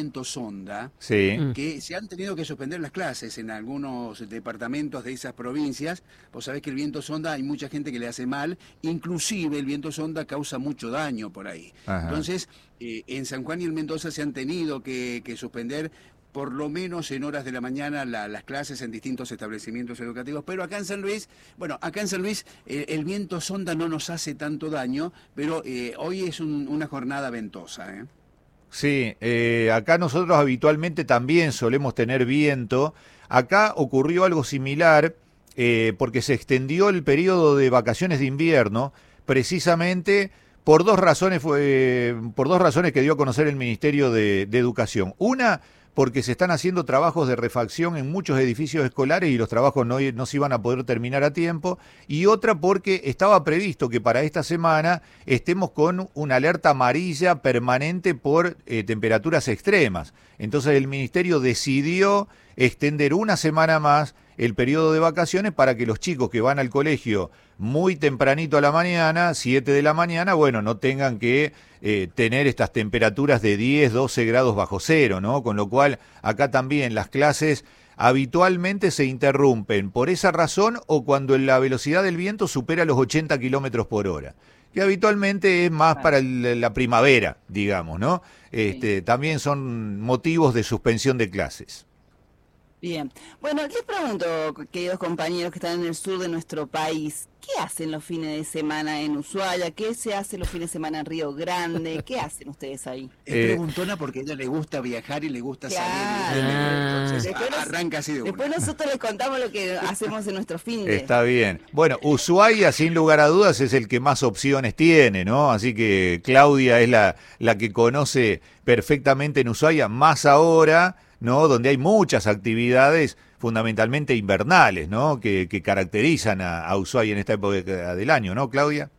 viento sonda, Sí. que se han tenido que suspender las clases en algunos departamentos de esas provincias. Vos sabés que el viento sonda hay mucha gente que le hace mal, inclusive el viento sonda causa mucho daño por ahí. Ajá. Entonces, en San Juan y en Mendoza se han tenido que suspender por lo menos en horas de la mañana las clases en distintos establecimientos educativos, pero acá en San Luis, bueno, acá en San Luis el viento sonda no nos hace tanto daño, pero hoy es una jornada ventosa, ¿eh? Sí, acá nosotros habitualmente también solemos tener viento. Acá ocurrió algo similar porque se extendió el periodo de vacaciones de invierno precisamente por dos razones, por dos razones que dio a conocer el Ministerio de Educación. Una, porque se están haciendo trabajos de refacción en muchos edificios escolares y los trabajos no se iban a poder terminar a tiempo. Y otra, porque estaba previsto que para esta semana estemos con una alerta amarilla permanente por temperaturas extremas. Entonces el Ministerio decidió extender una semana más el periodo de vacaciones para que los chicos que van al colegio muy tempranito a la mañana, 7 de la mañana, bueno, no tengan que tener estas temperaturas de 10, 12 grados bajo cero, ¿no? Con lo cual, acá también las clases habitualmente se interrumpen por esa razón o cuando la velocidad del viento supera los 80 kilómetros por hora, que habitualmente es más para la primavera, digamos, ¿no? Sí. También son motivos de suspensión de clases. Bien. Bueno, les pregunto, queridos compañeros que están en el sur de nuestro país, ¿qué hacen los fines de semana en Ushuaia? ¿Qué se hace los fines de semana en Río Grande? ¿Qué hacen ustedes ahí? Es preguntona porque a ella le gusta viajar y le gusta Claro. salir. Entonces Después arranca así de una. Después nosotros les contamos lo que hacemos en nuestro fin de. Está bien. Bueno, Ushuaia, sin lugar a dudas, es el que más opciones tiene, ¿no? Así que Claudia es la que conoce perfectamente en Ushuaia, más ahora, ¿no? Donde hay muchas actividades, fundamentalmente invernales, ¿no? Que caracterizan a Ushuaia en esta época del año, ¿no, Claudia?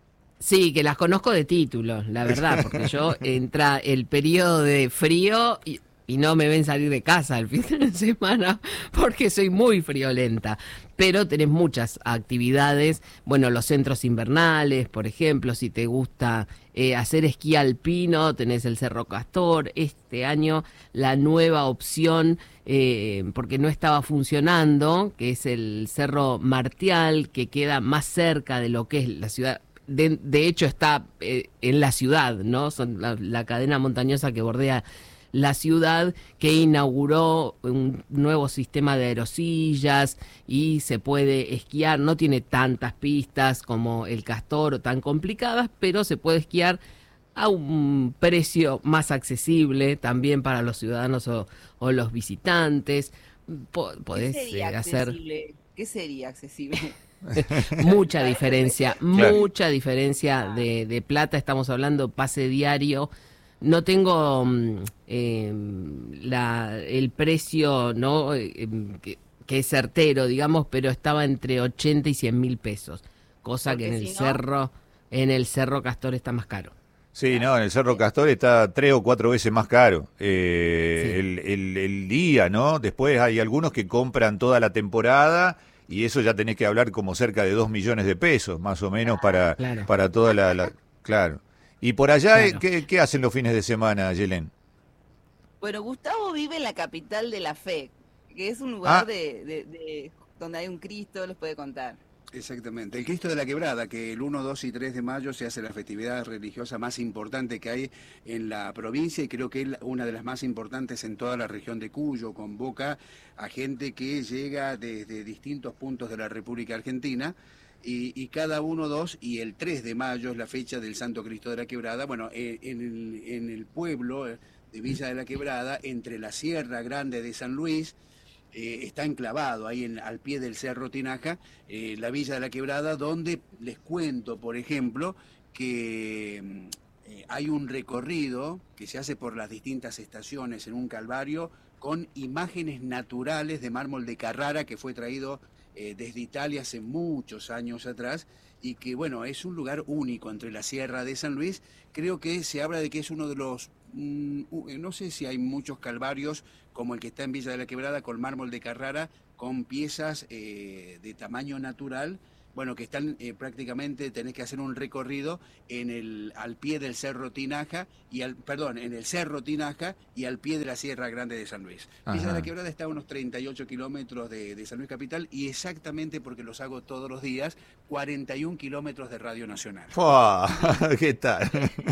Sí, que las conozco de título, la verdad, porque yo entra el periodo de frío y no me ven salir de casa el fin de semana porque soy muy friolenta. Pero tenés muchas actividades, bueno, los centros invernales, por ejemplo, si te gusta hacer esquí alpino, tenés el Cerro Castor. Este año la nueva opción, porque no estaba funcionando, que es el Cerro Martial, que queda más cerca de lo que es la ciudad. De hecho está en la ciudad, ¿no? Son la cadena montañosa que bordea la ciudad, que inauguró un nuevo sistema de aerosillas y se puede esquiar. No tiene tantas pistas como el Castor o tan complicadas, pero se puede esquiar a un precio más accesible también para los ciudadanos o los visitantes. Podés ¿Qué sería hacer accesible? ¿Qué sería accesible? mucha diferencia, Claro. mucha diferencia de plata. Estamos hablando pase diario. No tengo el precio, ¿no? Que es certero, digamos, pero estaba entre 80 y 100 mil pesos, cosa que Porque en el si no, Cerro Castor está más caro. Sí, no, en el Cerro Castor está 3 o 4 veces más caro Sí. el día, ¿no? Después hay algunos que compran toda la temporada y eso ya tenés que hablar como cerca de 2 millones de pesos, más o menos, Claro, para toda Claro. Y por allá, claro. ¿qué hacen los fines de semana, Yelén? bueno, Gustavo vive en la capital de la fe, que es un Ah, lugar donde hay un Cristo, les puede contar. Exactamente. El Cristo de la Quebrada, que el 1, 2 y 3 de mayo se hace la festividad religiosa más importante que hay en la provincia y creo que es una de las más importantes en toda la región de Cuyo. Convoca a gente que llega desde distintos puntos de la República Argentina y cada 1, 2 y el 3 de mayo es la fecha del Santo Cristo de la Quebrada. Bueno, en el pueblo de Villa de la Quebrada, entre la Sierra Grande de San Luis, está enclavado ahí al pie del Cerro Tinaja, la Villa de la Quebrada, donde les cuento, por ejemplo, que hay un recorrido que se hace por las distintas estaciones en un calvario con imágenes naturales de mármol de Carrara que fue traído desde Italia hace muchos años atrás y que, bueno, es un lugar único entre la Sierra de San Luis. Creo que se habla de que es uno de los, no sé si hay muchos calvarios como el que está en Villa de la Quebrada con mármol de Carrara, con piezas de tamaño natural bueno, que están prácticamente, tenés que hacer un recorrido al pie del Cerro Tinaja, en el Cerro Tinaja y al pie de la Sierra Grande de San Luis. Villa de la Quebrada está a unos 38 kilómetros de San Luis Capital, y exactamente porque los hago todos los días, 41 kilómetros de Radio Nacional. ¡Fua! ¿Qué tal?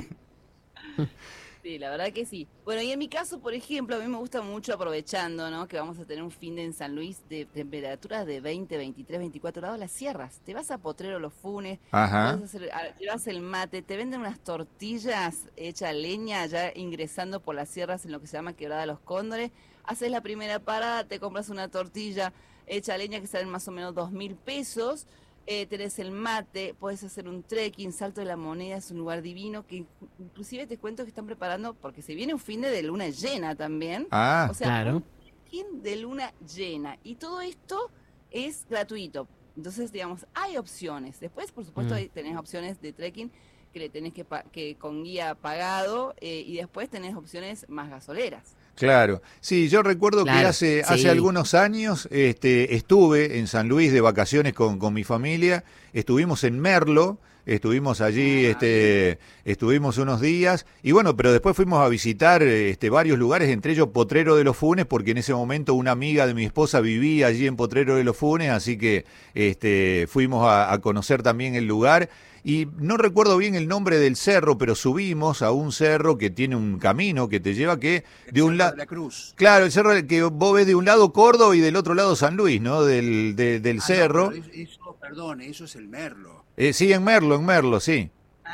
Sí, la verdad que sí. Bueno, y en mi caso, por ejemplo, a mí me gusta mucho, aprovechando, ¿no?, que vamos a tener un fin de en San Luis de temperaturas de 20, 23, 24 grados, las sierras. Te vas a Potrero Los Funes, llevas el mate, te venden unas tortillas hechas a leña, ya ingresando por las sierras en lo que se llama Quebrada Los Cóndores. Haces la primera parada, te compras una tortilla hecha a leña que salen más o menos 2.000 pesos. Tenés el mate, podés hacer un trekking, Salto de la Moneda es un lugar divino, que inclusive te cuento que están preparando, porque se viene un fin de luna llena también, o sea, claro. un fin de luna llena, y todo esto es gratuito. Entonces, digamos, hay opciones. Después, por supuesto, tenés opciones de trekking que le tenés que con guía pagado, y después tenés opciones más gasoleras. Claro, sí, yo recuerdo que hace algunos años estuve en San Luis de vacaciones con mi familia, estuvimos en Merlo, estuvimos allí, estuvimos unos días, y bueno, pero después fuimos a visitar varios lugares, entre ellos Potrero de los Funes, porque en ese momento una amiga de mi esposa vivía allí en Potrero de los Funes, así que fuimos a conocer también el lugar. Y no recuerdo bien el nombre del cerro, pero subimos a un cerro que tiene un camino que te lleva que de un lado... La Cruz. Claro, el cerro que vos ves de un lado Córdoba y del otro lado San Luis, ¿no? Del cerro. No, perdón, eso es el Merlo. Sí, en Merlo, sí.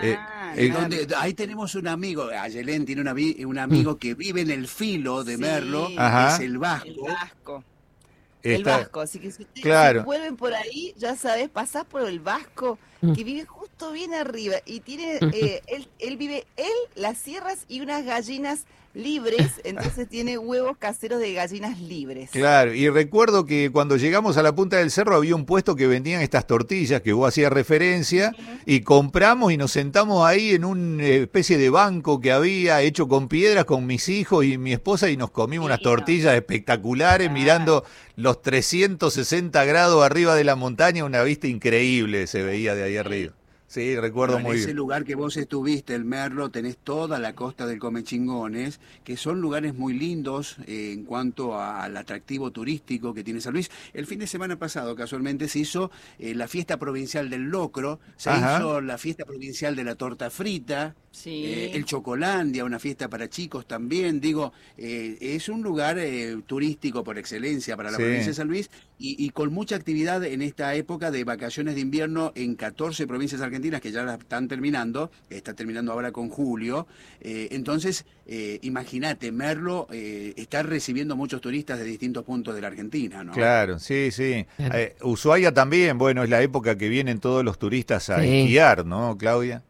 Ahí tenemos un amigo, Ayelén tiene un amigo que vive en el filo de Merlo, que es el Vasco. El Vasco, así que si ustedes vuelven por ahí, ya sabes, pasás por el Vasco, que vive justo bien arriba, y tiene, él vive, las sierras y unas gallinas libres, entonces tiene huevos caseros de gallinas libres. Claro, y recuerdo que cuando llegamos a la punta del cerro había un puesto que vendían estas tortillas que vos hacías referencia, y compramos y nos sentamos ahí en una especie de banco que había hecho con piedras con mis hijos y mi esposa, y nos comimos unas tortillas espectaculares mirando los 360 grados arriba de la montaña, una vista increíble se veía de ahí arriba. Sí, recuerdo muy bien. En ese lugar que vos estuviste, el Merlo, tenés toda la costa del Comechingones, que son lugares muy lindos en cuanto al atractivo turístico que tiene San Luis. El fin de semana pasado, casualmente, se hizo la fiesta provincial del locro, se hizo la fiesta provincial de la torta frita, el Chocolandia, una fiesta para chicos también. Digo, es un lugar turístico por excelencia para la provincia de San Luis, y con mucha actividad en esta época de vacaciones de invierno en 14 provincias argentinas que ya la están terminando, está terminando ahora con julio. Entonces, imagínate, Merlo está recibiendo muchos turistas de distintos puntos de la Argentina, ¿no? Claro, sí. Ushuaia también, bueno, es la época que vienen todos los turistas a esquiar, ¿no, Claudia?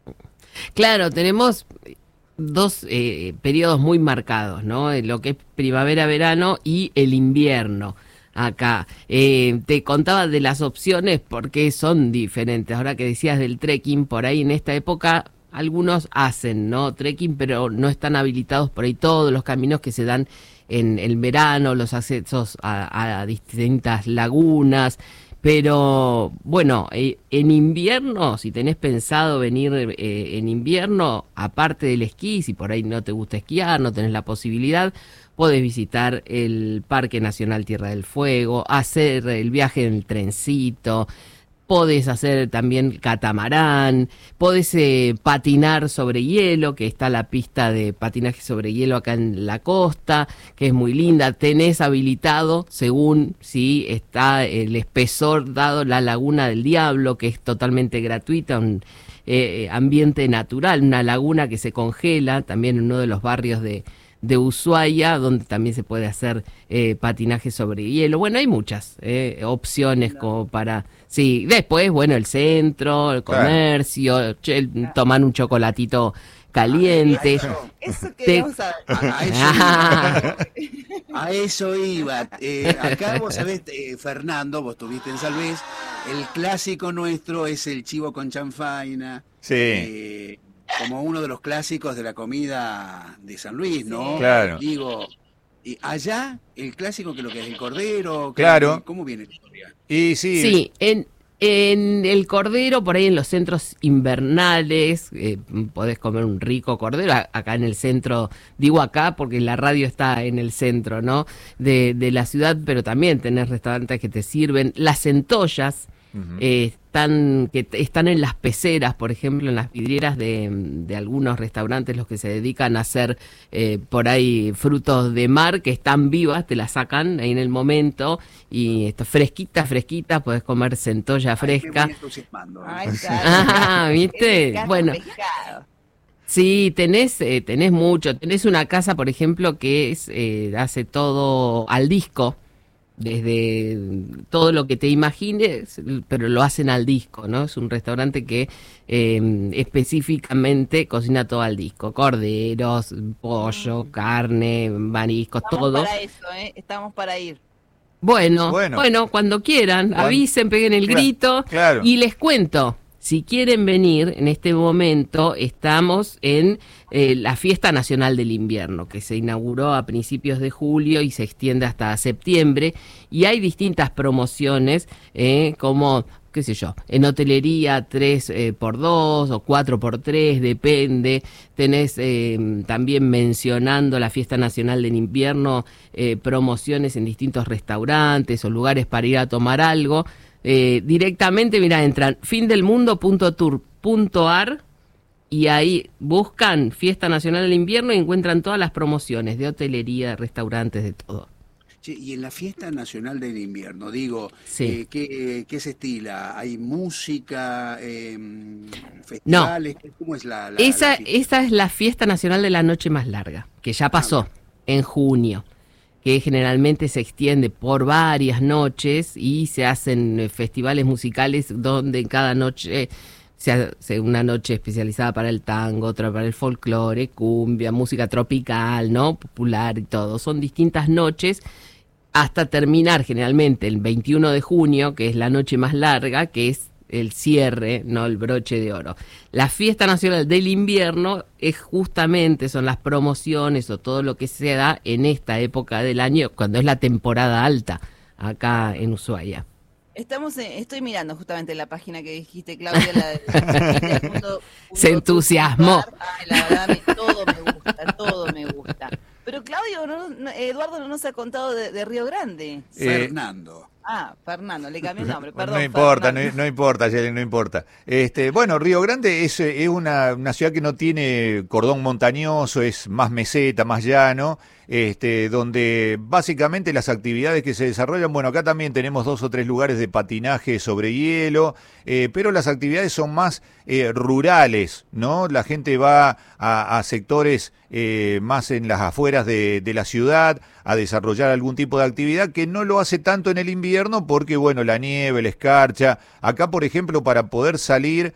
Claro, tenemos dos periodos muy marcados, ¿no? Lo que es primavera-verano y el invierno. Acá, te contaba de las opciones porque son diferentes. Ahora que decías del trekking, por ahí en esta época algunos hacen, ¿no?, trekking, pero no están habilitados por ahí todos los caminos que se dan en el verano, los accesos a distintas lagunas. Pero bueno, en invierno, si tenés pensado venir en invierno, aparte del esquí, si por ahí no te gusta esquiar, no tenés la posibilidad, podés visitar el Parque Nacional Tierra del Fuego, hacer el viaje en el trencito, podés hacer también catamarán, podés patinar sobre hielo, que está la pista de patinaje sobre hielo acá en la costa, que es muy linda. Tenés habilitado, según si está el espesor dado, la Laguna del Diablo, que es totalmente gratuita, un ambiente natural, una laguna que se congela, también en uno de los barrios de Ushuaia, donde también se puede hacer patinaje sobre hielo. Bueno, hay muchas opciones como para... Sí, después, bueno, el centro, el comercio, tomar un chocolatito caliente. Eso queríamos saber. A eso iba. Acá vos sabés, Fernando, vos estuviste en San Luis, el clásico nuestro es el chivo con chanfaina. Sí. Como uno de los clásicos de la comida de San Luis, ¿no? Claro. Digo, allá el clásico, que lo que es el cordero, claro. ¿Cómo viene la historia? Y sí, En el cordero, por ahí en los centros invernales, podés comer un rico cordero, acá en el centro, digo acá porque la radio está en el centro, ¿no? De la ciudad, pero también tenés restaurantes que te sirven. Las centollas están en las peceras, por ejemplo, en las vidrieras de algunos restaurantes, los que se dedican a hacer por ahí frutos de mar, que están vivas, te las sacan ahí en el momento, y esto fresquita, podés comer centolla fresca. Ay, me voy entusiasmando. Ahí está. ¿Viste? Bueno. Pescado. Sí, tenés mucho. Tenés una casa, por ejemplo, que hace todo al disco, desde todo lo que te imagines, pero lo hacen al disco, ¿no? Es un restaurante que específicamente cocina todo al disco: corderos, pollo, carne, mariscos, Estamos todo. para eso, estamos para ir. Bueno, Bueno. cuando quieran, avisen, peguen el grito. Claro. Y les cuento, si quieren venir, en este momento estamos en la Fiesta Nacional del Invierno, que se inauguró a principios de julio y se extiende hasta septiembre, y hay distintas promociones, como, qué sé yo, en hotelería 3x2 o 4x3, depende. Tenés también, mencionando la Fiesta Nacional del Invierno, promociones en distintos restaurantes o lugares para ir a tomar algo. Directamente, mira, entran findelmundo.tour.ar y ahí buscan Fiesta Nacional del Invierno y encuentran todas las promociones de hotelería, de restaurantes, de todo. Che, y en la Fiesta Nacional del Invierno, digo, Sí. ¿qué se estila? ¿Hay música, festivales? ¿Cómo es la fiesta? Esa es la Fiesta Nacional de la Noche Más Larga, que ya pasó en junio, que generalmente se extiende por varias noches y se hacen festivales musicales donde en cada noche se hace una noche especializada para el tango, otra para el folclore, cumbia, música tropical, ¿no? Popular y todo. Son distintas noches hasta terminar generalmente el 21 de junio, que es la noche más larga, que es el cierre, no el broche de oro. La Fiesta Nacional del Invierno es justamente, son las promociones o todo lo que se da en esta época del año, cuando es la temporada alta acá en Ushuaia. Estoy mirando justamente la página que dijiste, Claudia, la del mundo. Se entusiasmó. Ay, la verdad, todo me gusta. Pero Claudio, Eduardo no nos ha contado de Río Grande. Fernando. Fernando, le cambié el nombre, perdón. No importa, Fernando. no importa, Yelen, no importa. Bueno, Río Grande es una ciudad que no tiene cordón montañoso, es más meseta, más llano, donde básicamente las actividades que se desarrollan, bueno, acá también tenemos 2 o 3 lugares de patinaje sobre hielo, pero las actividades son más rurales, ¿no? La gente va a sectores más en las afueras de la ciudad a desarrollar algún tipo de actividad que no lo hace tanto en el invierno porque, bueno, la nieve, la escarcha. Acá, por ejemplo, para poder salir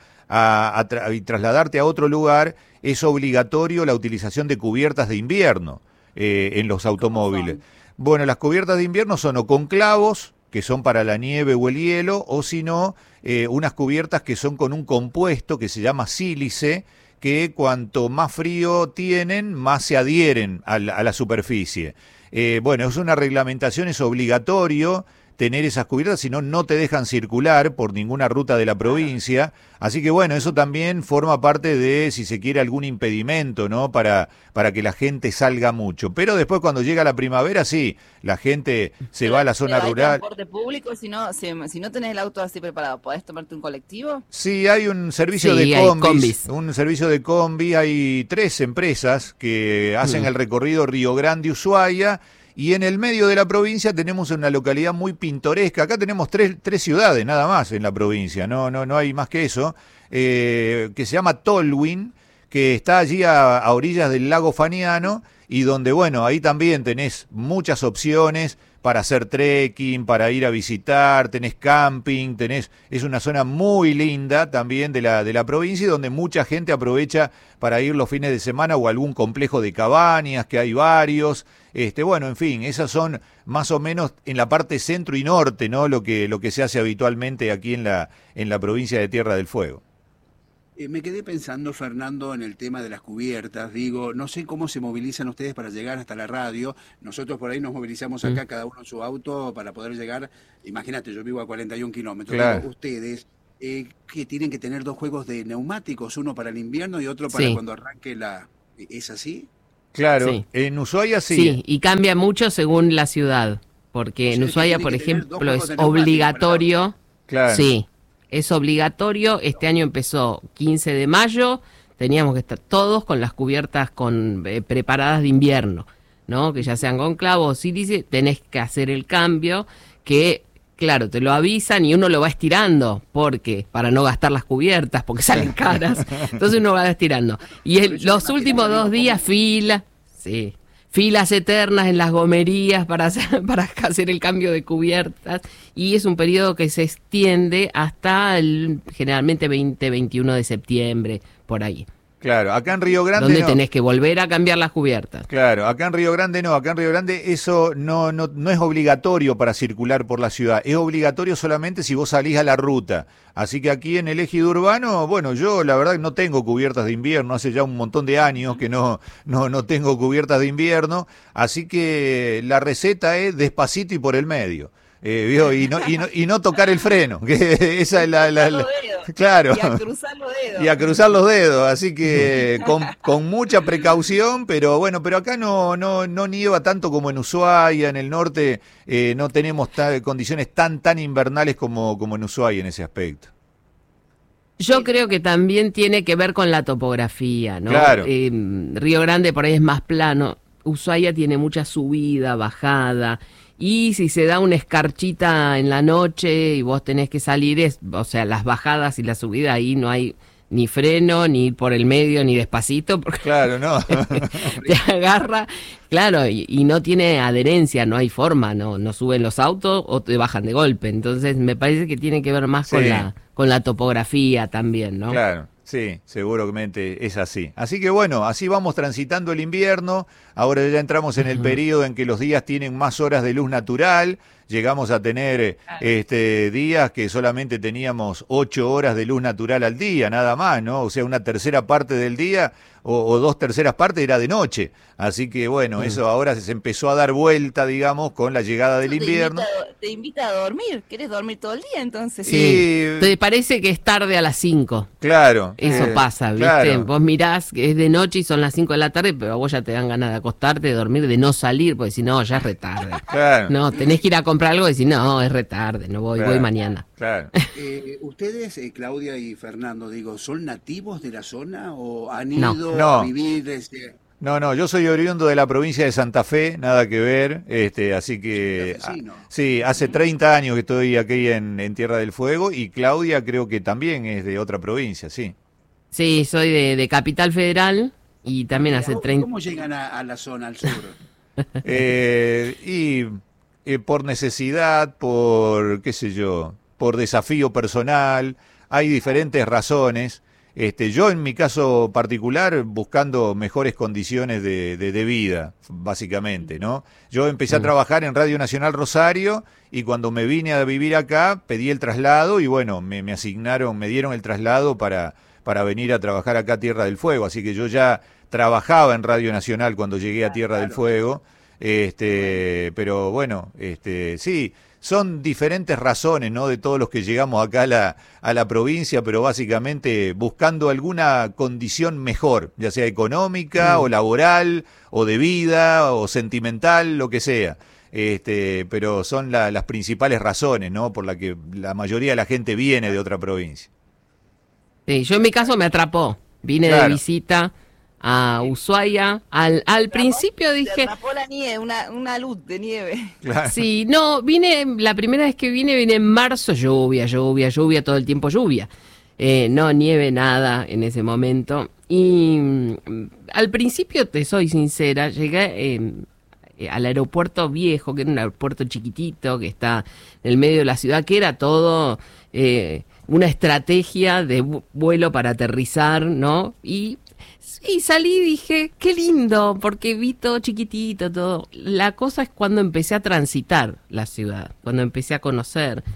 y trasladarte a otro lugar, es obligatorio la utilización de cubiertas de invierno en los automóviles. Bueno, las cubiertas de invierno son o con clavos, que son para la nieve o el hielo, o si no, unas cubiertas que son con un compuesto que se llama sílice, que cuanto más frío tienen, más se adhieren a la superficie. Bueno, es una reglamentación, es obligatorio tener esas cubiertas, si no, no te dejan circular por ninguna ruta de la provincia. Así que bueno, eso también forma parte de, si se quiere, algún impedimento, ¿no? Para que la gente salga mucho. Pero después, cuando llega la primavera, sí, la gente se va a la zona rural. ¿Hay transporte público? Si no tenés el auto así preparado, ¿podés tomarte un colectivo? Sí, hay un servicio de combis. Un servicio de combi. Hay 3 empresas que hacen el recorrido Río Grande-Ushuaia. Y en el medio de la provincia tenemos una localidad muy pintoresca. Acá tenemos tres ciudades nada más en la provincia, no hay más que eso, que se llama Tolwyn, que está allí a orillas del lago Faniano, y donde, bueno, ahí también tenés muchas opciones para hacer trekking, para ir a visitar, tenés camping, es una zona muy linda también de la provincia, y donde mucha gente aprovecha para ir los fines de semana o algún complejo de cabañas, que hay varios. Bueno, en fin, esas son más o menos en la parte centro y norte, ¿no? Lo que se hace habitualmente aquí en la provincia de Tierra del Fuego. Me quedé pensando, Fernando, en el tema de las cubiertas. Digo, no sé cómo se movilizan ustedes para llegar hasta la radio. Nosotros por ahí nos movilizamos acá, cada uno en su auto, para poder llegar. Imagínate, yo vivo a 41 kilómetros. Claro. Digo, ustedes, que tienen que tener dos juegos de neumáticos, uno para el invierno y otro para Sí. cuando arranque la... ¿Es así? Claro, Sí. en Ushuaia sí. Sí, y cambia mucho según la ciudad, porque en Ustedes Ushuaia, tienen por que tener dos ejemplo, juegos es de neumáticos obligatorio. Claro. Sí, es obligatorio. Este año empezó 15 de mayo, teníamos que estar todos con las cubiertas preparadas de invierno, ¿no? Que ya sean con clavos, sí dice, tenés que hacer el cambio, que claro, te lo avisan y uno lo va estirando, porque para no gastar las cubiertas, porque salen caras, entonces uno va estirando. Y Pero yo me los imaginaba, últimos digo, 2 días fila, sí. Filas eternas en las gomerías para hacer el cambio de cubiertas, y es un periodo que se extiende hasta generalmente 20-21 de septiembre, por ahí, Claro, acá en Río Grande donde no. tenés que volver a cambiar las cubiertas. Claro, acá en Río Grande no, acá en Río Grande eso no es obligatorio para circular por la ciudad, es obligatorio solamente si vos salís a la ruta. Así que aquí en el ejido urbano, bueno, yo la verdad que no tengo cubiertas de invierno, hace ya un montón de años que no tengo cubiertas de invierno, así que la receta es despacito y por el medio. ¿Vio? Y no tocar el freno, que esa es la- Cruzar los dedos. claro. Y a cruzar los dedos. Y a cruzar los dedos, así que con mucha precaución, pero bueno, pero acá no nieva tanto como en Ushuaia, en el norte no tenemos condiciones tan invernales como en Ushuaia en ese aspecto. Yo creo que también tiene que ver con la topografía, ¿no? Claro. Río Grande por ahí es más plano, Ushuaia tiene mucha subida, bajada, y si se da una escarchita en la noche y vos tenés que salir, o sea, las bajadas y la subida, ahí no hay ni freno, ni ir por el medio, ni despacito, porque Claro, no. te agarra, claro, y no tiene adherencia, no hay forma, no suben los autos o te bajan de golpe. Entonces me parece que tiene que ver más Sí. con la topografía también, ¿no? Claro, sí, seguramente es así. Así que bueno, así vamos transitando el invierno. Ahora ya entramos en el periodo en que los días tienen más horas de luz natural. Llegamos a tener días que solamente teníamos 8 horas de luz natural al día, nada más, ¿no? O sea, una tercera parte del día o 2/3 partes era de noche. Así que bueno, eso ahora se empezó a dar vuelta, digamos, con la llegada del Eso invierno. te invita a dormir. ¿Querés dormir todo el día entonces? Sí. Y- Te parece que es tarde a las 5. Claro. Eso pasa, ¿viste? claro. Vos mirás que es de noche y son las 5 de la tarde, pero a vos ya te dan ganas de acostarte, de dormir, de no salir, porque si no, ya es retarde. Claro. No, tenés que ir a comprar algo y decir, no, es retarde, no voy, Claro. voy mañana. Claro. Ustedes, Claudia y Fernando, digo, ¿son nativos de la zona o han No. ido No. a vivir? No, yo soy oriundo de la provincia de Santa Fe, nada que ver, así que Santafesino. sí, hace 30 años que estoy aquí en Tierra del Fuego y Claudia creo que también es de otra provincia, sí. Sí, soy de Capital Federal y también hace ¿Cómo, 30... cómo llegan a la zona, al sur? Por necesidad, por qué sé yo, por desafío personal, hay diferentes razones. Yo en mi caso particular buscando mejores condiciones de vida, básicamente, ¿no? Yo empecé a trabajar en Radio Nacional Rosario y cuando me vine a vivir acá pedí el traslado y bueno, me dieron el traslado para venir a trabajar acá a Tierra del Fuego, así que yo ya trabajaba en Radio Nacional cuando llegué a Tierra del Fuego, pero bueno, sí. Son diferentes razones, ¿no? De todos los que llegamos acá a la provincia, pero básicamente buscando alguna condición mejor, ya sea económica o laboral o de vida o sentimental, lo que sea. Pero son las principales razones, ¿no? Por la que la mayoría de la gente viene de otra provincia. Sí, yo en mi caso me atrapó. Vine de Claro. visita a Ushuaia. Al principio Te dije, atrapó la nieve, una luz de nieve. Claro. sí, no, la primera vez que vine en marzo, lluvia, todo el tiempo lluvia. No nieve, nada en ese momento. Y al principio, te soy sincera, llegué al aeropuerto viejo, que era un aeropuerto chiquitito, que está en el medio de la ciudad, que era todo una estrategia de vuelo para aterrizar, ¿no? Y salí y dije, qué lindo, porque vi todo chiquitito, todo. La cosa es cuando empecé a transitar la ciudad, cuando empecé a conocer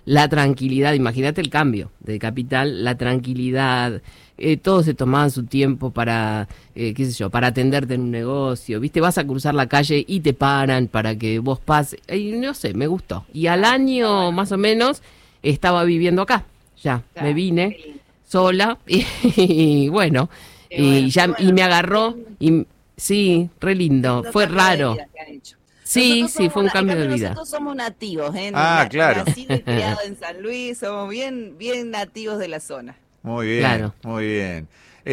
la tranquilidad, imagínate el cambio de Capital, la tranquilidad, todos se tomaban su tiempo para, qué sé yo, para atenderte en un negocio, ¿viste? Vas a cruzar la calle y te paran para que vos pases, y no sé, me gustó. Y al año más o menos estaba viviendo acá, ya, me vine sola y bueno, y me agarró, y sí, re lindo, fue raro. Sí, fue un cambio de vida. Nosotros somos nativos, claro. Nacido y criado en San Luis, somos bien nativos de la zona. Muy bien, claro. Muy bien.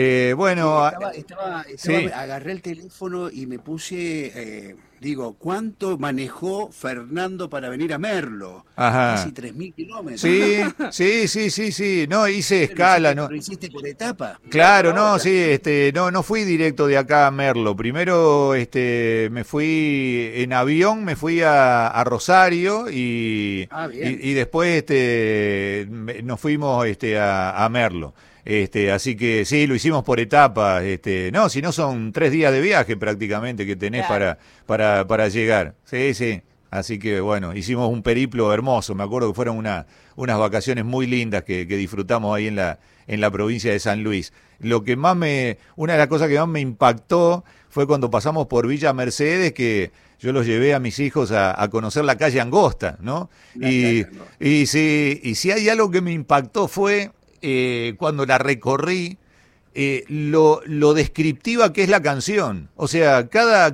Agarré el teléfono y me puse, ¿cuánto manejó Fernando para venir a Merlo? Ajá. Casi 3.000 kilómetros. Sí. No, hice escala, ¿no? ¿Lo hiciste por etapa? Claro, no, sí, no fui directo de acá a Merlo. Primero, me fui en avión, me fui a Rosario y después, nos fuimos, a Merlo. Así que sí, lo hicimos por etapas, no, si no son 3 días de viaje prácticamente que tenés para llegar, sí, así que bueno, hicimos un periplo hermoso, me acuerdo que fueron unas vacaciones muy lindas que disfrutamos ahí en la provincia de San Luis. Una de las cosas que más me impactó fue cuando pasamos por Villa Mercedes, que yo los llevé a mis hijos a conocer la calle Angosta, ¿no? Y si hay algo que me impactó fue cuando la recorrí, lo descriptiva que es la canción. O sea, cada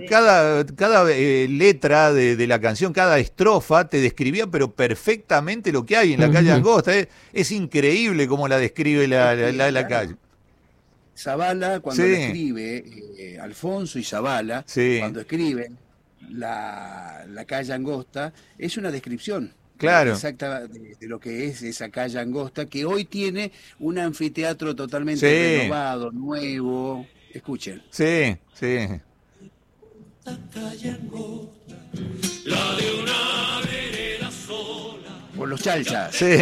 letra de la canción, cada estrofa te describía pero perfectamente lo que hay en la calle Angosta. Es increíble cómo la describe la calle. Zavala, cuando le escribe, Alfonso y Zavala, cuando escriben la calle Angosta, es una descripción. Claro. Exacta de lo que es esa calle Angosta, que hoy tiene un anfiteatro totalmente renovado, nuevo. Escuchen. Sí. La calle Angosta, la de una vereda sola. Por los chalchas. Sí.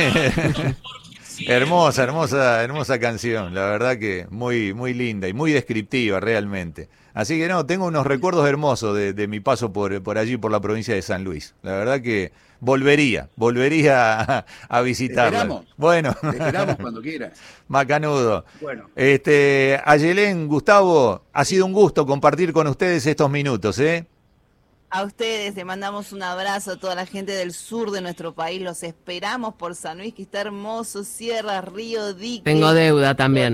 hermosa canción, la verdad que muy, muy linda y muy descriptiva realmente. Así que tengo unos recuerdos hermosos de mi paso por allí, por la provincia de San Luis. La verdad que volvería a visitarla. Te esperamos. Bueno. Te esperamos cuando quieras. Macanudo. Bueno. Ayelén, Gustavo, ha sido un gusto compartir con ustedes estos minutos, A ustedes les mandamos un abrazo a toda la gente del sur de nuestro país. Los esperamos por San Luis, que está hermoso, Sierra, Río, Dique. Tengo deuda también.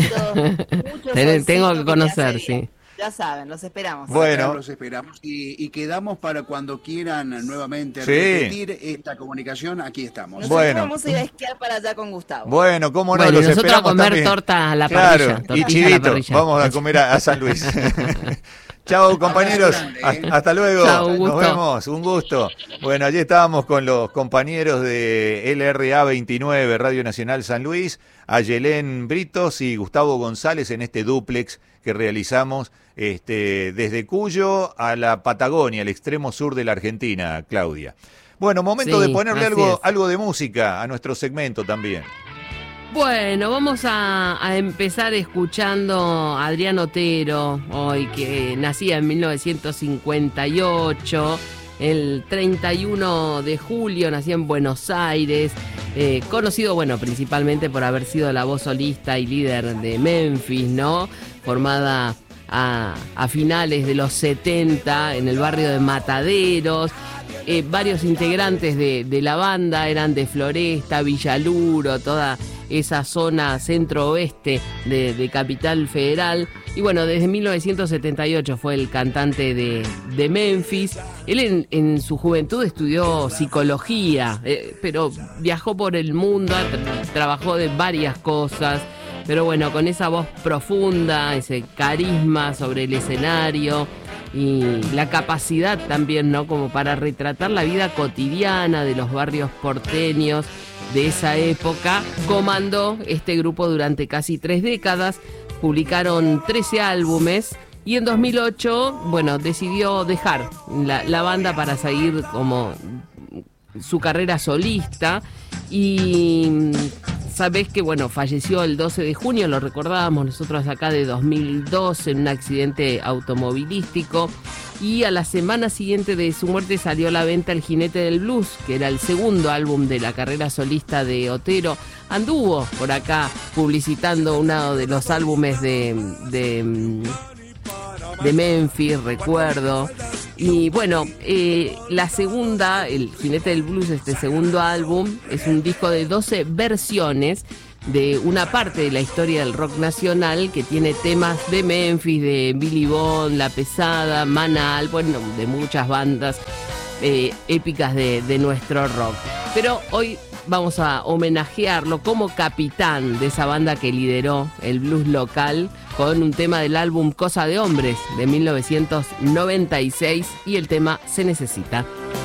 Tengo que conocer, sí. Ya saben, los esperamos. Bueno, los esperamos y quedamos para cuando quieran nuevamente repetir esta comunicación. Aquí estamos. Nosotros vamos a ir a esquiar para allá con Gustavo. Bueno, cómo no, bueno, los nosotros esperamos a comer también. Torta a la parrilla. Claro, y chivito, vamos a comer a San Luis. Chao, compañeros. Hasta luego. Chao, un gusto. Nos vemos. Un gusto. Bueno, allí estábamos con los compañeros de LRA 29, Radio Nacional San Luis, Ayelén Britos y Gustavo González en este dúplex que realizamos desde Cuyo a la Patagonia, al extremo sur de la Argentina, Claudia. Bueno, momento de ponerle algo de música a nuestro segmento también. Bueno, vamos a empezar escuchando a Adrián Otero, hoy que nacía en 1958, el 31 de julio, nació en Buenos Aires, conocido, principalmente por haber sido la voz solista y líder de Memphis, ¿no? Formada a finales de los 70 en el barrio de Mataderos. Varios integrantes de la banda eran de Floresta, Villaluro, toda esa zona centro-oeste de Capital Federal. Y bueno, desde 1978 fue el cantante de Memphis. Él en su juventud estudió psicología, pero viajó por el mundo, trabajó de varias cosas. Pero bueno, con esa voz profunda, ese carisma sobre el escenario y la capacidad también, ¿no? Como para retratar la vida cotidiana de los barrios porteños de esa época, comandó este grupo durante casi 3 décadas, publicaron 13 álbumes y en 2008, decidió dejar la banda para seguir como su carrera solista y sabés que, bueno, falleció el 12 de junio, lo recordábamos nosotros acá, de 2002, en un accidente automovilístico. Y a la semana siguiente de su muerte salió a la venta El Jinete del Blues, que era el segundo álbum de la carrera solista de Otero. Anduvo por acá publicitando uno de los álbumes de Memphis, recuerdo. Y bueno, la segunda, El Jinete del Blues, este segundo álbum, es un disco de 12 versiones de una parte de la historia del rock nacional, que tiene temas de Memphis, de Billy Bond, La Pesada, Manal, bueno, de muchas bandas épicas de nuestro rock. Pero hoy vamos a homenajearlo como capitán de esa banda que lideró el blues local, con un tema del álbum Cosa de Hombres de 1996 y el tema Se Necesita.